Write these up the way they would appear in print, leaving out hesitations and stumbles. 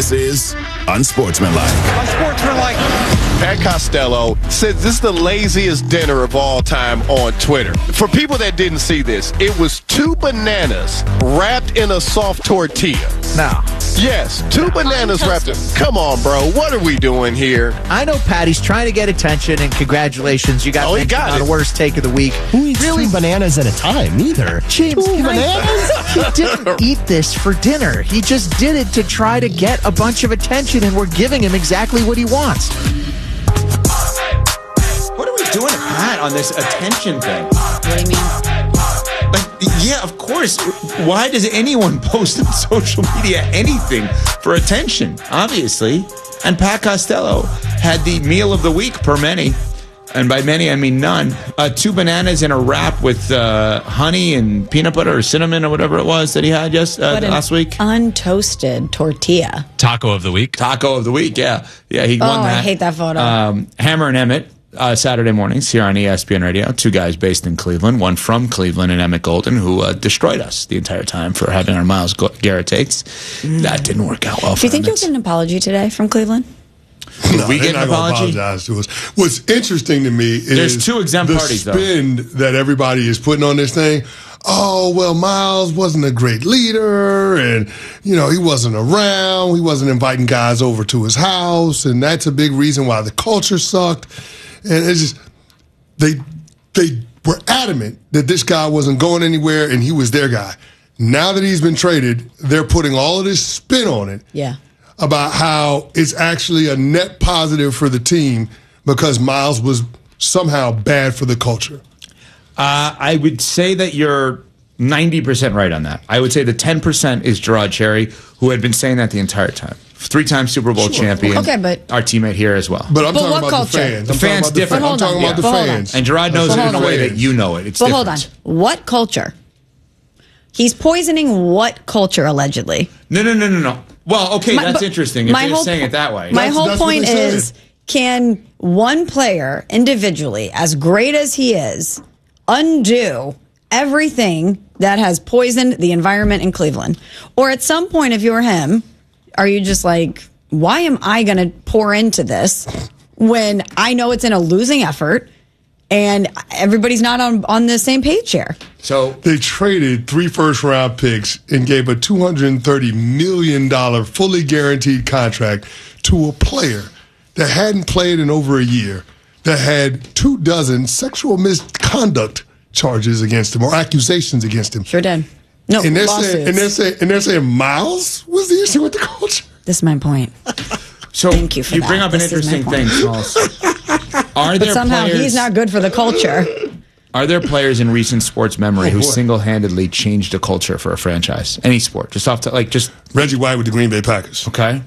This is Unsportsmanlike. Unsportsmanlike. Pat Costello said this is the laziest dinner of all time on Twitter. For people that didn't see this, it was 2 bananas wrapped in a soft tortilla. No. Yes, 2 bananas wrapped in. Come on, bro. What are we doing here? I know Patty's trying to get attention, and congratulations. You got mentioned on the worst take of the week. Who eats 2 bananas at a time, either? James, 2 bananas? He didn't eat this for dinner. He just did it to try to get a bunch of attention, and we're giving him exactly what he wants. What are we doing to Pat on this attention thing? What do you mean? Yeah, of course. Why does anyone post on social media anything for attention? Obviously. And Pat Costello had the meal of the week per many. And by many, I mean none. 2 bananas in a wrap with honey and peanut butter or cinnamon or whatever it was that he had last week. Untoasted tortilla. Taco of the week. Taco of the week, yeah. Yeah, he won that. I hate that photo. Hammer and Emmett, Saturday mornings here on ESPN Radio. 2 guys based in Cleveland, one from Cleveland, and Emmett Golden, who destroyed us the entire time for having our Myles Garrett takes. That didn't work out well for Do you think Emmett. you'll get an apology today from Cleveland? No, we get an apology? Apologize to us. What's interesting to me is there's 2 exempt parties, the spin that everybody is putting on this thing. Oh, well, Myles wasn't a great leader, and, he wasn't around. He wasn't inviting guys over to his house, and that's a big reason why the culture sucked. And it's just, they were adamant that this guy wasn't going anywhere, and he was their guy. Now that he's been traded, they're putting all of this spin on it. Yeah. About how it's actually a net positive for the team because Myles was somehow bad for the culture. I would say that you're 90% right on that. I would say the 10% is Gerard Cherry, who had been saying that the entire time. 3-time Super Bowl champion. Okay, but our teammate here as well. But I'm talking what about culture? the fans. The fans different. I'm talking about the fans. And Gerard knows it in a way that you know it. It's different. Hold on. What culture? He's poisoning what culture, allegedly? No. Well, okay, that's interesting if you're saying it that way. My whole point is, can one player individually, as great as he is, undo everything that has poisoned the environment in Cleveland? Or at some point, if you're him, are you just like, why am I going to pour into this when I know it's in a losing effort and everybody's not on the same page here? So they traded 3 first-round picks and gave a $230 million fully guaranteed contract to a player that hadn't played in over a year, that had 24 sexual misconduct charges against him or accusations against him. Sure did. No, and they're lawsuits. saying Myles was the issue with the culture. This is my point. So thank you for you that. bring up an interesting thing, Smalls. But somehow he's not good for the culture. Are there players in recent sports memory who single-handedly changed a culture for a franchise? Any sport, just off to just Reggie White with the Green Bay Packers. Okay.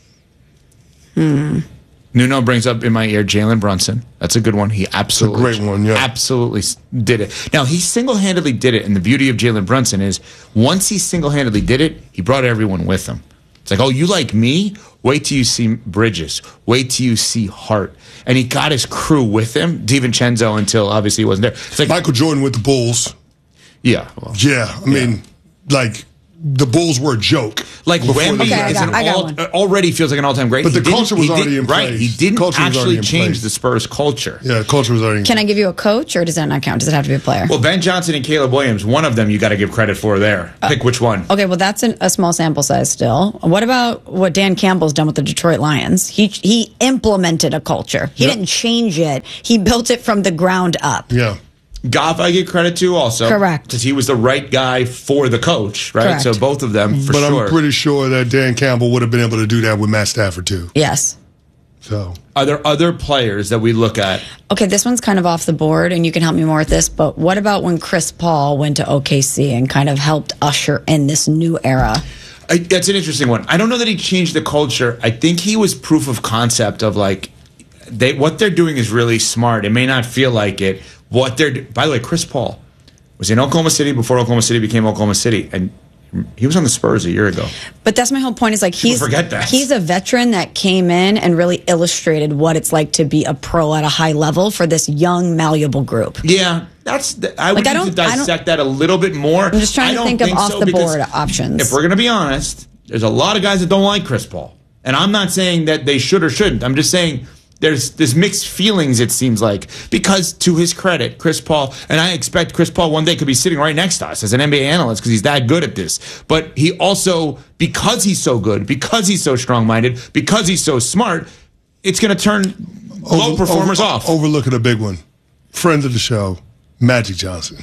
Nuno brings up in my ear Jalen Brunson. That's a good one. He absolutely, it's a great one, yeah. Absolutely did it. Now he single-handedly did it, and the beauty of Jalen Brunson is once he single-handedly did it, he brought everyone with him. It's like, oh, you like me? Wait till you see Bridges. Wait till you see Hart. And he got his crew with him, DiVincenzo, until obviously he wasn't there. It's like Michael Jordan with the Bulls. Yeah. Well, I mean, the Bulls were a joke. Like Wemby already feels like an all-time great. But the culture was already in place. Right. He didn't actually change the Spurs culture. Yeah, culture was already in place. Can I give you a coach, or does that not count? Does it have to be a player? Well, Ben Johnson and Caleb Williams, one of them you got to give credit for there. Pick which one. Okay, well, that's a small sample size still. What about what Dan Campbell's done with the Detroit Lions? He implemented a culture. He didn't change it. He built it from the ground up. Yeah. Goff, I give credit to also. Correct. Because he was the right guy for the coach, right? Correct. So both of them, for but sure. I'm pretty sure that Dan Campbell would have been able to do that with Matt Stafford, too. Yes. So, are there other players that we look at? Okay, this one's kind of off the board, and you can help me more with this, but what about when Chris Paul went to OKC and kind of helped usher in this new era? That's an interesting one. I don't know that he changed the culture. I think he was proof of concept of what they're doing is really smart. It may not feel like it. By the way, Chris Paul was in Oklahoma City before Oklahoma City became Oklahoma City, and he was on the Spurs a year ago. But that's my whole point. Is like forget that. He's a veteran that came in and really illustrated what it's like to be a pro at a high level for this young, malleable group. Yeah, I would need to dissect that a little bit more. I'm just trying to think of off the board options. If we're going to be honest, there's a lot of guys that don't like Chris Paul. And I'm not saying that they should or shouldn't. I'm just saying there's mixed feelings, it seems like, because to his credit, Chris Paul, and I expect Chris Paul one day could be sitting right next to us as an NBA analyst because he's that good at this. But he also, because he's so good, because he's so strong-minded, because he's so smart, it's going to turn low performers off. Overlooking a big one. Friend of the show, Magic Johnson.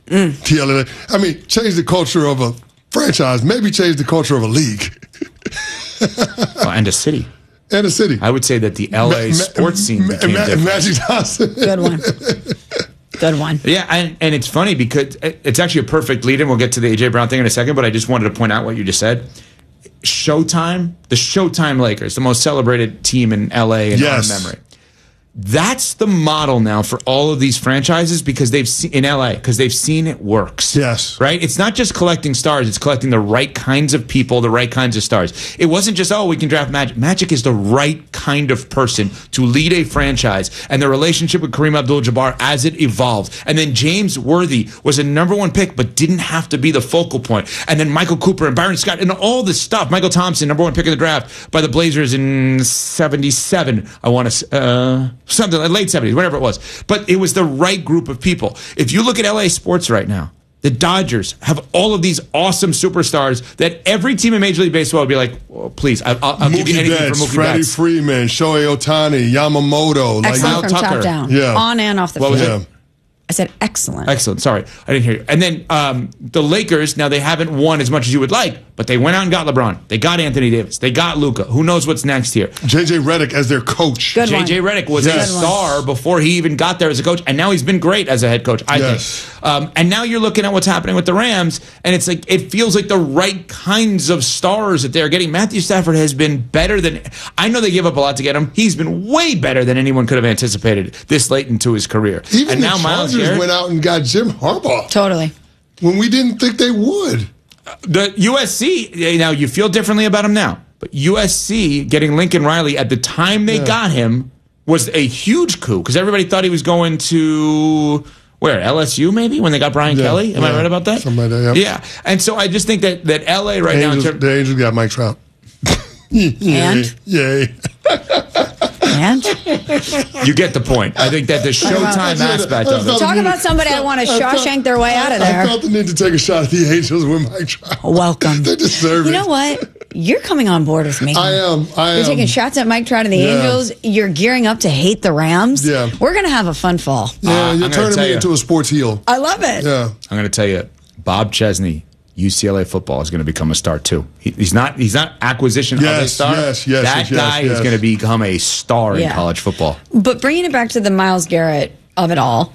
I mean, change the culture of a franchise, maybe change the culture of a league. And a city. And a city. I would say that the LA sports scene became different. Magic Johnson. Good one. Good one. Yeah, and it's funny because it's actually a perfect lead-in. We'll get to the A.J. Brown thing in a second, but I just wanted to point out what you just said. Showtime, the Showtime Lakers, the most celebrated team in L.A. in our memory. That's the model now for all of these franchises because they've seen in LA because they've seen it works. Yes. Right? It's not just collecting stars, it's collecting the right kinds of people, the right kinds of stars. It wasn't just, we can draft Magic. Magic is the right kind of person to lead a franchise, and the relationship with Kareem Abdul-Jabbar as it evolved. And then James Worthy was a #1 pick but didn't have to be the focal point. And then Michael Cooper and Byron Scott and all this stuff. Michael Thompson, #1 pick in the draft by the Blazers in 77. I want to something like late 70s, whatever it was. But it was the right group of people. If you look at LA sports right now, the Dodgers have all of these awesome superstars that every team in Major League Baseball would be like, please, I'll give you anything for Mookie Freddie Betts. Freeman, Shohei Ohtani, Yamamoto. Excellent from Tucker. top down. Yeah. On and off the What was field. it? I said excellent. Excellent. Sorry, I didn't hear you. And then the Lakers, now they haven't won as much as you would like, but they went out and got LeBron. They got Anthony Davis. They got Luka. Who knows what's next here? J.J. Redick as their coach. Good one. J.J. Redick was a star before he even got there as a coach, and now he's been great as a head coach, I think. And now you're looking at what's happening with the Rams, and it's like it feels like the right kinds of stars that they're getting. Matthew Stafford has been better than I know they give up a lot to get him. He's been way better than anyone could have anticipated this late into his career. Even and now the Myles Chargers Garrett went out and got Jim Harbaugh Totally. when we didn't think they would. The USC, now you feel differently about him now, but USC getting Lincoln Riley at the time they got him was a huge coup because everybody thought he was going to where LSU maybe when they got Brian Kelly. Am I right about that? Something like that. Yeah, and so I just think that LA right now, The Angels got Mike Trout. And? Yay. And? you get the point. I think that the Showtime aspect of it. Talk about somebody I want to Shawshank their way out of there. I felt the need to take a shot at the Angels with Mike Trout. Welcome. They deserve it. You know what? You're coming on board with me. I am. You're taking shots at Mike Trout and the Angels. You're gearing up to hate the Rams. Yeah. We're going to have a fun fall. Yeah, you're I'm gonna turning tell me you. into a sports heel. I love it. Yeah. I'm going to tell you, Bob Chesney, UCLA football is going to become a star too. He's not acquisition of a star. That guy is going to become a star in college football. But bringing it back to the Myles Garrett of it all,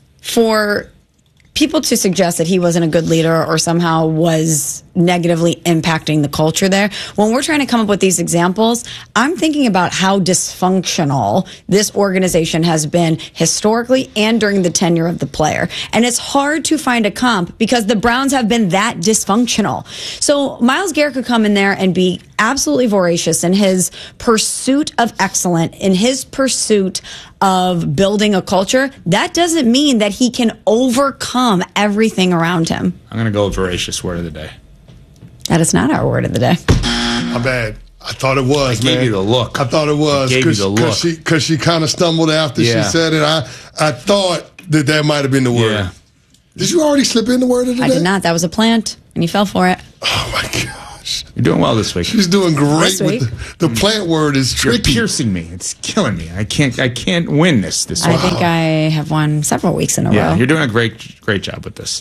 for people to suggest that he wasn't a good leader or somehow was negatively impacting the culture there, when we're trying to come up with these examples, I'm thinking about how dysfunctional this organization has been historically and during the tenure of the player. And it's hard to find a comp because the Browns have been that dysfunctional. So Myles Garrett could come in there and be absolutely voracious in his pursuit of excellence, in his pursuit of building a culture. That doesn't mean that he can overcome everything around him. I'm going to go with voracious word of the day. That is not our word of the day. My bad. I thought it was, man. Gave you the look. I thought it was. Gave you the look. Because she kind of stumbled after she said it. I thought that might have been the word. Yeah. Did you already slip in the word of the day? I did not. That was a plant, and you fell for it. Oh, my gosh. You're doing well this week. She's doing great. This week. With the plant word is You're tricky. piercing me. It's killing me. I can't win this I week. think I have won several weeks in a Yeah, row. you're doing a great job with this.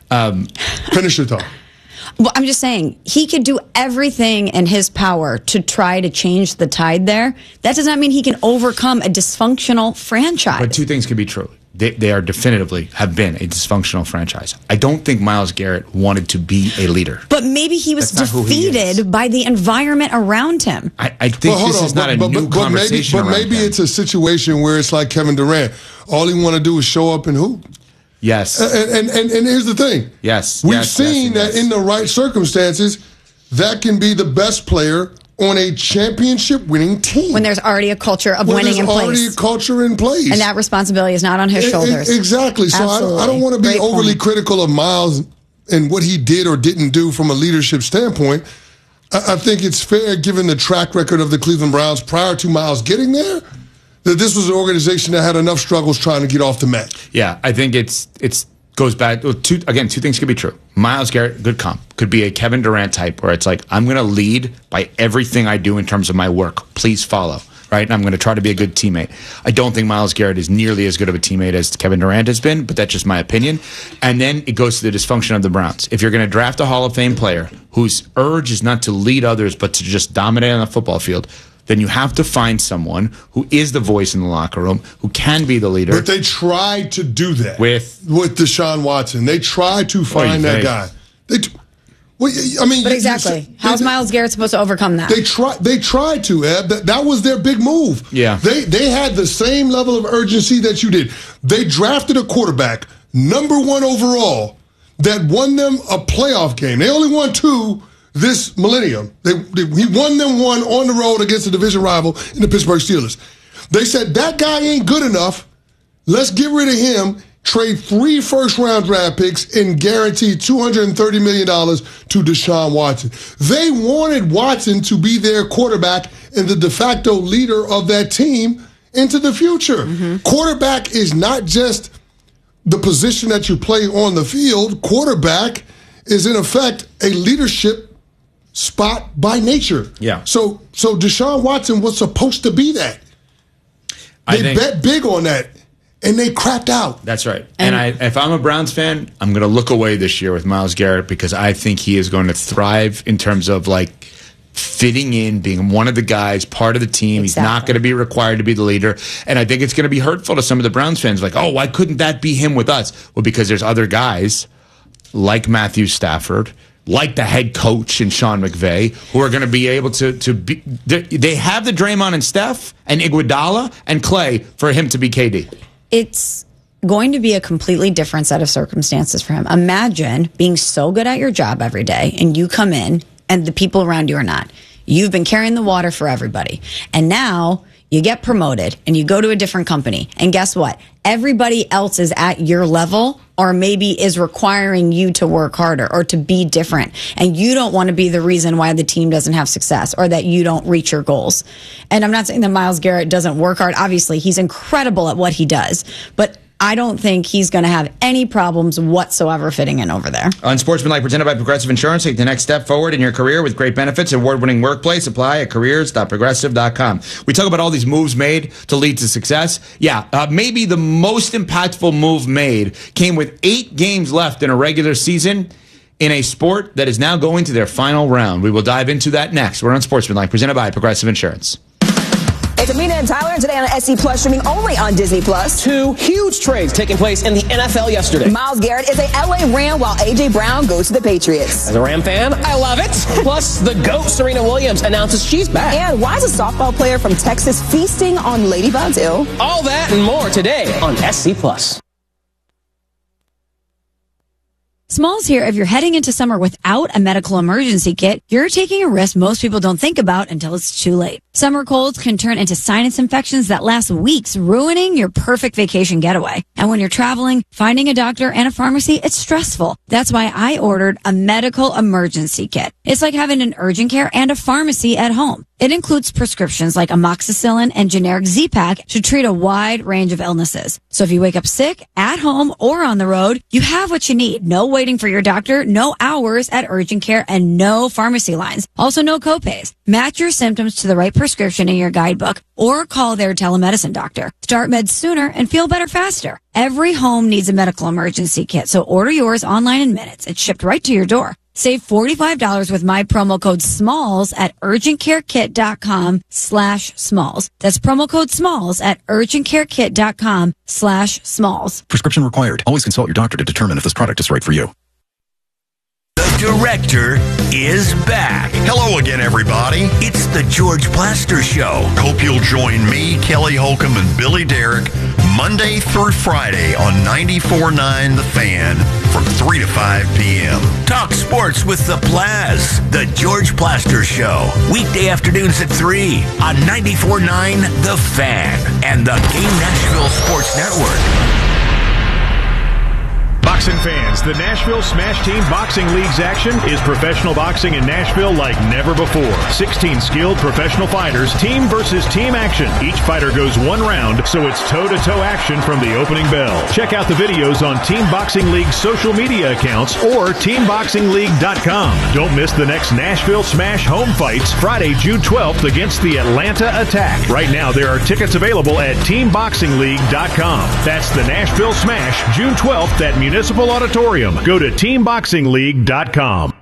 Finish your thought. Well, I'm just saying, he could do everything in his power to try to change the tide there. That does not mean he can overcome a dysfunctional franchise. But two things can be true. They are definitively have been a dysfunctional franchise. I don't think Myles Garrett wanted to be a leader. But maybe he was That's not who he is. defeated by the environment around him. I think this is not a new conversation around maybe him. it's a situation where it's like Kevin Durant. All he want to do is show up and hoop. Yes. And here's the thing. Yes. We've yes, seen yes, that in the right circumstances, that can be the best player on a championship-winning team. When there's already a culture of When winning in there's already place. a culture in place. And that responsibility is not on his shoulders. Exactly. So I don't want to be Great overly point. critical of Myles and what he did or didn't do from a leadership standpoint. I think it's fair, given the track record of the Cleveland Browns prior to Myles getting there, that this was an organization that had enough struggles trying to get off the mat. Yeah, I think it's goes back to two things could be true. Myles Garrett, good comp, could be a Kevin Durant type where it's like, I'm going to lead by everything I do in terms of my work. Please follow, right? And I'm going to try to be a good teammate. I don't think Myles Garrett is nearly as good of a teammate as Kevin Durant has been, but that's just my opinion. And then it goes to the dysfunction of the Browns. If you're going to draft a Hall of Fame player whose urge is not to lead others but to just dominate on the football field, then you have to find someone who is the voice in the locker room, who can be the leader. But they tried to do that with Deshaun Watson. They tried to find that guy. But exactly, how's Myles Garrett supposed to overcome that? They tried to, Eb. That was their big move. Yeah. They had the same level of urgency that you did. They drafted a quarterback, number 1 overall, that won them a playoff game. They only won 2 this millennium. He won them 1 on the road against a division rival in the Pittsburgh Steelers. They said, that guy ain't good enough. Let's get rid of him, trade 3 first-round draft picks, and guarantee $230 million to Deshaun Watson. They wanted Watson to be their quarterback and the de facto leader of that team into the future. Mm-hmm. Quarterback is not just the position that you play on the field. Quarterback is, in effect, a leadership spot by nature. Yeah. So Deshaun Watson was supposed to be that. They bet big on that, and they crapped out. That's right. And if I'm a Browns fan, I'm going to look away this year with Myles Garrett because I think he is going to thrive in terms of like fitting in, being one of the guys, part of the team. Exactly. He's not going to be required to be the leader. And I think it's going to be hurtful to some of the Browns fans. Like, oh, why couldn't that be him with us? Well, because there's other guys like Matthew Stafford, like the head coach and Sean McVay, who are going to be able to be. They have the Draymond and Steph and Iguodala and Clay for him to be KD. It's going to be a completely different set of circumstances for him. Imagine being so good at your job every day and you come in and the people around you are not. You've been carrying the water for everybody. And now you get promoted and you go to a different company. And guess what? Everybody else is at your level or maybe is requiring you to work harder or to be different. And you don't want to be the reason why the team doesn't have success or that you don't reach your goals. And I'm not saying that Myles Garrett doesn't work hard. Obviously, he's incredible at what he does. But I don't think he's going to have any problems whatsoever fitting in over there. Unsportsmanlike, presented by Progressive Insurance. Take the next step forward in your career with great benefits, award-winning workplace. Apply at careers.progressive.com. We talk about all these moves made to lead to success. Yeah, maybe the most impactful move made came with 8 games left in a regular season in a sport that is now going to their final round. We will dive into that next. We're on Sportsmanlike, presented by Progressive Insurance. It's Amina and Tyler, and today on SC Plus, streaming only on Disney Plus. 2 huge trades taking place in the NFL yesterday. Myles Garrett is a LA Ram, while A.J. Brown goes to the Patriots. As a Ram fan, I love it. Plus, the GOAT, Serena Williams, announces she's back. And why is a softball player from Texas feasting on ladybugs? All that and more today on SC Plus. Smalls here. If you're heading into summer without a medical emergency kit, you're taking a risk most people don't think about until it's too late. Summer colds can turn into sinus infections that last weeks, ruining your perfect vacation getaway. And when you're traveling, finding a doctor and a pharmacy, it's stressful. That's why I ordered a medical emergency kit. It's like having an urgent care and a pharmacy at home. It includes prescriptions like amoxicillin and generic Z-Pak to treat a wide range of illnesses. So if you wake up sick, at home, or on the road, you have what you need. No waiting for your doctor, no hours at urgent care, and no pharmacy lines. Also no copays. Match your symptoms to the right prescription in your guidebook or call their telemedicine doctor. Start meds sooner and feel better faster. Every home needs a medical emergency kit, so order yours online in minutes. It's shipped right to your door. Save $45 with my promo code SMALLS at urgentcarekit.com/smalls. That's promo code SMALLS at urgentcarekit.com/smalls. Prescription required. Always consult your doctor to determine if this product is right for you. The director is back. Hello again, everybody. It's the George Plaster Show. Hope you'll join me, Kelly Holcomb, and Billy Derrick Monday through Friday on 94.9 The Fan from 3 to 5 p.m. Talk sports with the Plaz. The George Plaster Show. Weekday afternoons at 3 on 94.9 The Fan and the Game Nashville Sports Network. Boxing fans, the Nashville Smash Team Boxing League's action is professional boxing in Nashville like never before. 16 skilled professional fighters, team versus team action. Each fighter goes one round, so it's toe-to-toe action from the opening bell. Check out the videos on Team Boxing League's social media accounts or TeamBoxingLeague.com. Don't miss the next Nashville Smash home fights Friday, June 12th against the Atlanta Attack. Right now, there are tickets available at TeamBoxingLeague.com. That's the Nashville Smash, June 12th at Municipal Auditorium. Go to TeamBoxingLeague.com.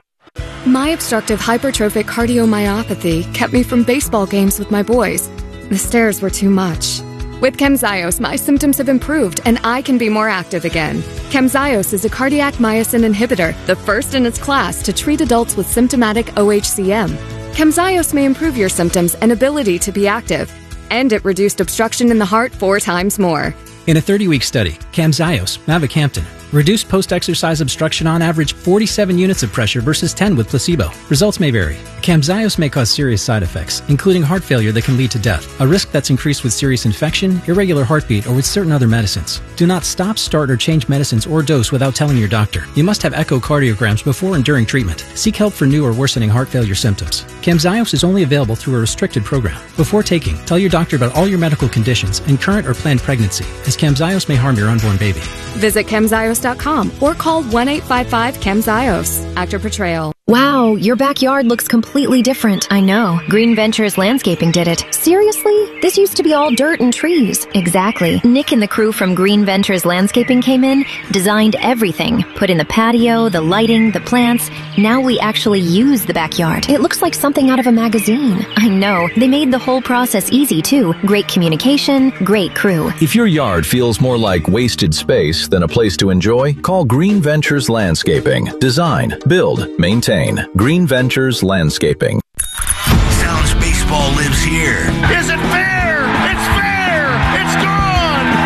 My obstructive hypertrophic cardiomyopathy kept me from baseball games with my boys. The stairs were too much. With Camzyos, my symptoms have improved and I can be more active again. Camzyos is a cardiac myosin inhibitor, the first in its class to treat adults with symptomatic OHCM. Camzyos may improve your symptoms and ability to be active, and it reduced obstruction in the heart 4 times more. In a 30-week study, Camzyos, mavacamten, reduced post-exercise obstruction on average 47 units of pressure versus 10 with placebo. Results may vary. Camzyos may cause serious side effects, including heart failure that can lead to death, a risk that's increased with serious infection, irregular heartbeat, or with certain other medicines. Do not stop, start, or change medicines or dose without telling your doctor. You must have echocardiograms before and during treatment. Seek help for new or worsening heart failure symptoms. Camzyos is only available through a restricted program. Before taking, tell your doctor about all your medical conditions and current or planned pregnancy, as Camzyos may harm your unborn baby. Visit Camzyos.com or call 1-855-CAMZYOS. Actor portrayal. Wow, your backyard looks completely different. I know. Green Ventures Landscaping did it. Seriously? This used to be all dirt and trees. Exactly. Nick and the crew from Green Ventures Landscaping came in, designed everything, put in the patio, the lighting, the plants. Now we actually use the backyard. It looks like something out of a magazine. I know. They made the whole process easy, too. Great communication, great crew. If your yard feels more like wasted space than a place to enjoy, call Green Ventures Landscaping. Design, build, maintain. Green Ventures Landscaping. Sounds baseball lives here. Is it